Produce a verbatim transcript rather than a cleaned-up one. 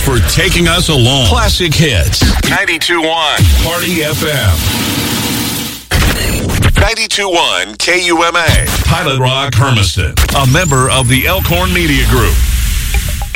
for taking us along. Classic hits. ninety-two point one Party F M. ninety-two point one K U M A. Pilot Rock Hermiston. A member of the Elkhorn Media Group.